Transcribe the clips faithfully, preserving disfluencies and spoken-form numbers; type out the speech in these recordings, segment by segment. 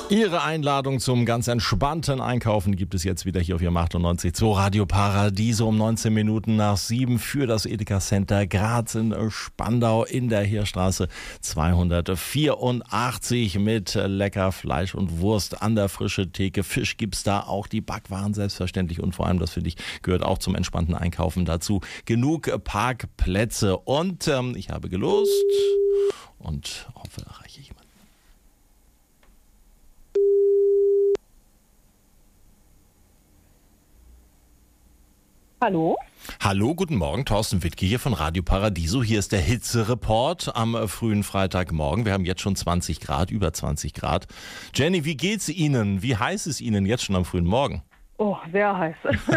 Ihre Einladung zum ganz entspannten Einkaufen gibt es jetzt wieder hier auf Ihrem achtundneunzig Komma zwei Radio Paradiso um neunzehn Minuten nach sieben für das Edeka Center Graz in Spandau in der Heerstraße zweihundertvierundachtzig mit lecker Fleisch und Wurst an der frischen Theke. Fisch gibt's da, auch die Backwaren selbstverständlich und vor allem, das finde ich, gehört auch zum entspannten Einkaufen dazu. Genug Parkplätze und ähm, ich habe gelost und hoffe, erreiche ich jemanden. Hallo? Hallo, guten Morgen, Thorsten Wittke hier von Radio Paradiso. Hier ist der Hitze-Report am frühen Freitagmorgen. Wir haben jetzt schon zwanzig Grad, über zwanzig Grad. Jenny, wie geht's Ihnen? Wie heiß ist Ihnen jetzt schon am frühen Morgen? Oh, sehr heiß.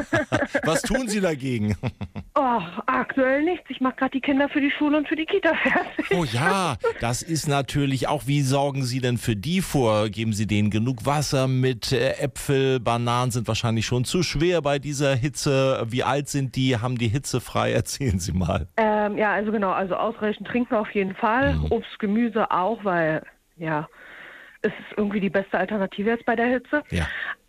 Was tun Sie dagegen? Oh, aktuell nichts. Ich mache gerade die Kinder für die Schule und für die Kita fertig. Oh ja, das ist natürlich auch, wie sorgen Sie denn für die vor? Geben Sie denen genug Wasser mit? Äh, Äpfel, Bananen sind wahrscheinlich schon zu schwer bei dieser Hitze. Wie alt sind die? Haben die Hitze frei? Erzählen Sie mal. Ähm, ja, also genau, also ausreichend trinken auf jeden Fall. Mhm. Obst, Gemüse auch, weil, ja, es ist irgendwie die beste Alternative jetzt bei der Hitze. Ja.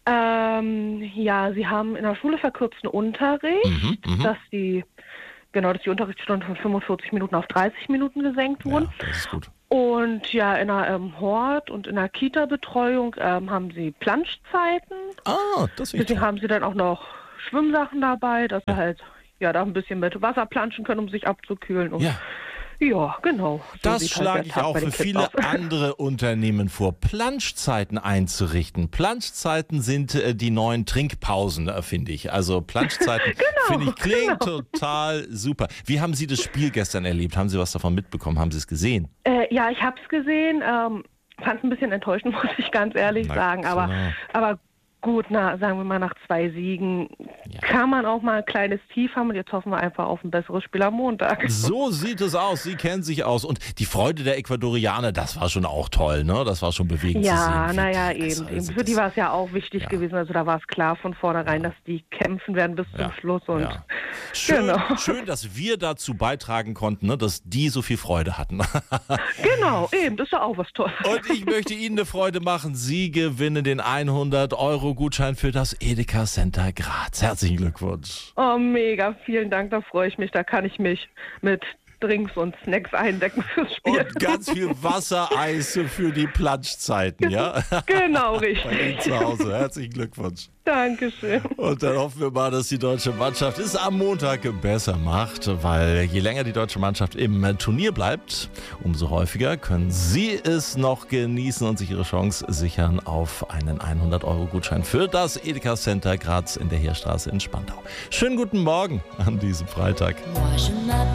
Ähm, ja, sie haben in der Schule verkürzten Unterricht, Mhm, mh. dass die, genau, dass die Unterrichtsstunden von fünfundvierzig Minuten auf dreißig Minuten gesenkt wurden. Ja, das ist gut. Und ja, in der ähm, Hort- und in der Kita-Betreuung ähm, haben sie Planschzeiten. Ah, das ist Deswegen haben sie dann auch noch Schwimmsachen dabei, dass sie halt ja da ein bisschen mit Wasser planschen können, um sich abzukühlen. Und Ja. Ja, genau. So Das sieht halt schlage der ich Tag auch bei für den Kids viele aus. andere Unternehmen vor, Planschzeiten einzurichten. Planschzeiten sind äh, die neuen Trinkpausen, äh, finde ich. Also Planschzeiten, Genau, finde ich, klingt genau. total super. Wie haben Sie das Spiel gestern erlebt? Haben Sie was davon mitbekommen? Haben Sie es gesehen? Äh, ja, ich habe es gesehen. Ähm, Fand es ein bisschen enttäuschend, muss ich ganz ehrlich Na, sagen. Aber, klar. aber gut, na, sagen wir mal, nach zwei Siegen Ja. kann man auch mal ein kleines Tief haben. Und jetzt hoffen wir einfach auf ein besseres Spiel am Montag. So sieht es aus. Sie kennen sich aus. Und die Freude der Ecuadorianer, das war schon auch toll, ne? Das war schon bewegend zu Ja, sehen. naja, Das- eben. also eben. Für das- die war es ja auch wichtig Ja. gewesen. Also da war es klar von vornherein, dass die kämpfen werden bis Ja, zum Schluss. Und ja. Schön, Genau. schön, dass wir dazu beitragen konnten, ne, dass die so viel Freude hatten. genau, eben, das ist ja auch was Tolles. Und ich möchte Ihnen eine Freude machen. Sie gewinnen den hundert Euro Gutschein für das Edeka Center Graz. Herzlichen Glückwunsch. Oh, mega, vielen Dank, da freue ich mich. Da kann ich mich mit Drinks und Snacks eindecken fürs Spiel. Und ganz viel Wassereis für die Planschzeiten, ja? Genau, Bei Ihnen richtig. zu Hause. Herzlichen Glückwunsch. Dankeschön. Und dann hoffen wir mal, dass die deutsche Mannschaft es am Montag besser macht, weil je länger die deutsche Mannschaft im Turnier bleibt, umso häufiger können Sie es noch genießen und sich Ihre Chance sichern auf einen hundert Euro Gutschein für das Edeka Center Graz in der Heerstraße in Spandau. Schönen guten Morgen an diesem Freitag.